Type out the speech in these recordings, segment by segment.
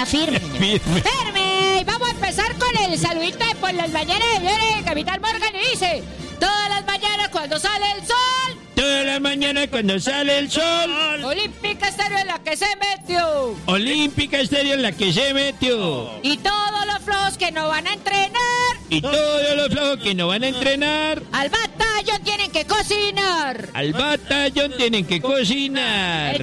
está firme. Firme. ¡Firme! Y vamos a empezar con el saludito de por las mañanas de Capitán Morgan y dice: todas las mañanas cuando sale el sol, Toda la mañana cuando sale el sol, Olímpica Estéreo en la que se metió. Olímpica Estéreo en la que se metió. Y todos los flojos que no van a entrenar, Y todos los flojos que no van a entrenar, al batallón tienen que cocinar. al batallón tienen que cocinar.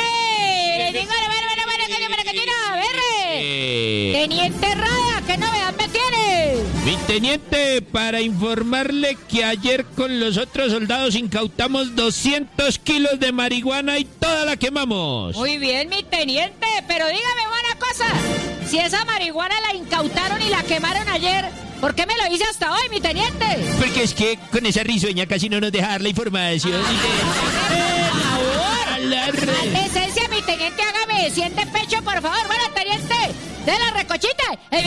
Teniente Raya, ¿qué novedad me tiene? Mi teniente, para informarle que ayer con los otros soldados incautamos 200 kilos de marihuana y toda la quemamos. Muy bien, mi teniente, pero dígame una cosa. Si esa marihuana la incautaron y la quemaron ayer, ¿por qué me lo hice hasta hoy, mi teniente? Porque es que con esa risueña casi no nos deja dar la información. Decencia, mi teniente, hágame 100 de pecho, por favor. Bueno, teniente, de la recochita.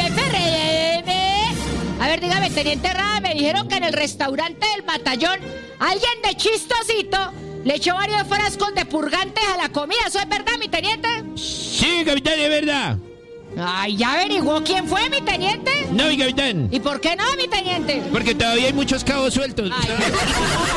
A ver, dígame, teniente Rada, me dijeron que en el restaurante del batallón alguien de chistosito le echó varios frascos de purgantes a la comida. ¿Eso es verdad, mi teniente? Sí, capitán, es verdad. Ay, ¿ya averiguó quién fue, mi teniente? No, mi capitán. ¿Y por qué no, mi teniente? Porque todavía hay muchos cabos sueltos. Ay.